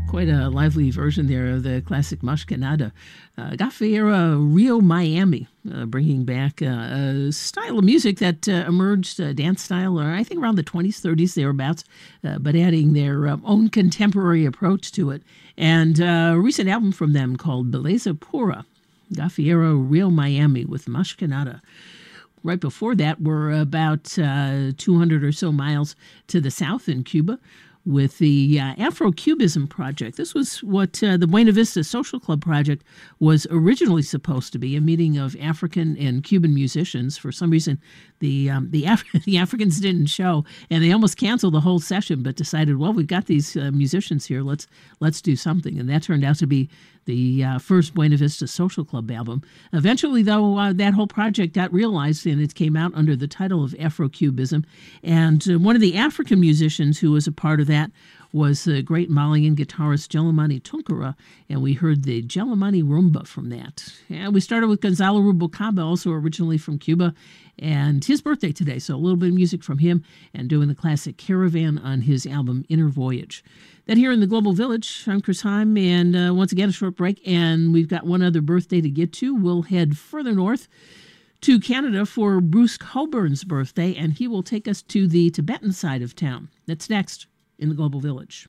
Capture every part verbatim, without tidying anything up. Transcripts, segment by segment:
Quite a lively version there of the classic Mais Que Nada. Uh, Gafieira Rio Miami, uh, bringing back uh, a style of music that uh, emerged, uh, dance style, or I think around the twenties, thirties, thereabouts, uh, but adding their uh, own contemporary approach to it. And uh, a recent album from them called Beleza Pura, Gafieira Rio Miami with Mais Que Nada. Right before that, we're about uh, two hundred or so miles to the south in Cuba, with the uh, Afro-Cubism Project. This was what uh, the Buena Vista Social Club Project was originally supposed to be, a meeting of African and Cuban musicians. For some reason, the um, the, Af- the Africans didn't show, and they almost canceled the whole session, but decided, well, we've got these uh, musicians here, let's let's do something. And that turned out to be the uh, first Buena Vista Social Club album. Eventually, though, uh, that whole project got realized, and it came out under the title of Afro-Cubism. And uh, one of the African musicians who was a part of that was the great Malian guitarist Jellimani Tunkara, and we heard the Jellimani Rumba from that. And we started with Gonzalo Rubalcaba, also originally from Cuba, and his birthday today, so a little bit of music from him, and doing the classic Caravan on his album Inner Voyage. Then here in the Global Village, I'm Chris Heim, and uh, once again a short break, and we've got one other birthday to get to. We'll head further north to Canada for Bruce Colburn's birthday, and he will take us to the Tibetan side of town. That's next in the Global Village.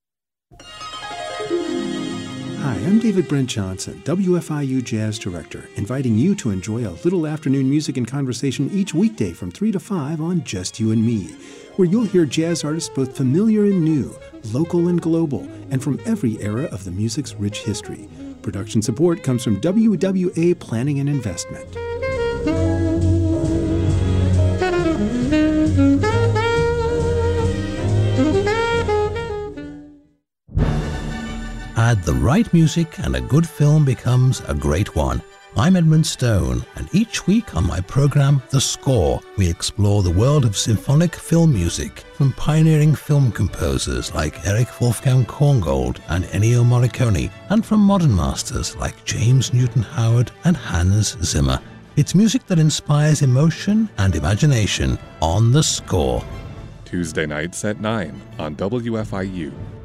Hi, I'm David Brent Johnson, W F I U Jazz Director, inviting you to enjoy a little afternoon music and conversation each weekday from three to five on Just You and Me, where you'll hear jazz artists both familiar and new, local and global, and from every era of the music's rich history. Production support comes from W W A Planning and Investment. Add the right music and a good film becomes a great one. I'm Edmund Stone, and each week on my program, The Score, we explore the world of symphonic film music from pioneering film composers like Erich Wolfgang Korngold and Ennio Morricone, and from modern masters like James Newton Howard and Hans Zimmer. It's music that inspires emotion and imagination on The Score. Tuesday nights at nine on W F I U.